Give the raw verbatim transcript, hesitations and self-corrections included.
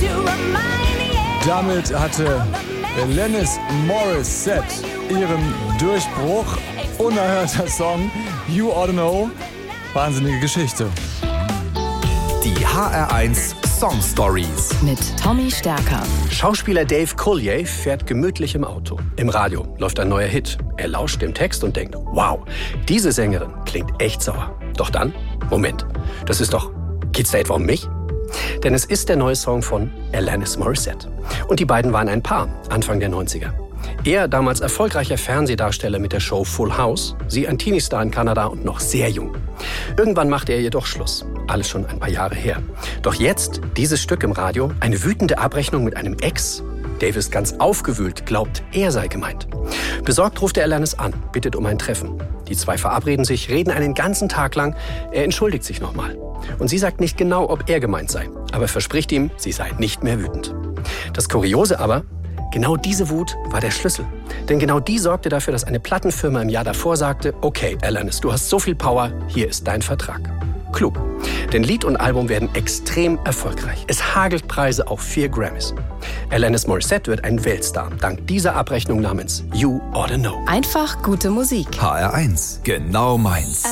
Damit hatte Alanis Morissette ihren Durchbruch. Unerhörter Song, You Oughta Know. Wahnsinnige Geschichte. Die H R eins Song Stories mit Tommy Stärker. Schauspieler Dave Coulier fährt gemütlich im Auto. Im Radio läuft ein neuer Hit. Er lauscht dem Text und denkt, wow, diese Sängerin klingt echt sauer. Doch dann, Moment, das ist doch, geht's da etwa um mich? Denn es ist der neue Song von Alanis Morissette. Und die beiden waren ein Paar, Anfang der neunziger. Er damals erfolgreicher Fernsehdarsteller mit der Show Full House, sie ein Teenie-Star in Kanada und noch sehr jung. Irgendwann machte er jedoch Schluss. Alles schon ein paar Jahre her. Doch jetzt, dieses Stück im Radio, eine wütende Abrechnung mit einem Ex. Dave ist ganz aufgewühlt, glaubt, er sei gemeint. Besorgt ruft er Alanis an, bittet um ein Treffen. Die zwei verabreden sich, reden einen ganzen Tag lang. Er entschuldigt sich nochmal. Und sie sagt nicht genau, ob er gemeint sei, aber verspricht ihm, sie sei nicht mehr wütend. Das Kuriose aber, genau diese Wut war der Schlüssel. Denn genau die sorgte dafür, dass eine Plattenfirma im Jahr davor sagte, okay, Alanis, du hast so viel Power, hier ist dein Vertrag. Klug. Denn Lied und Album werden extrem erfolgreich. Es hagelt Preise auf vier Grammys. Alanis Morissette wird ein Weltstar, dank dieser Abrechnung namens You Oughta Know. Einfach gute Musik. H R eins, genau meins.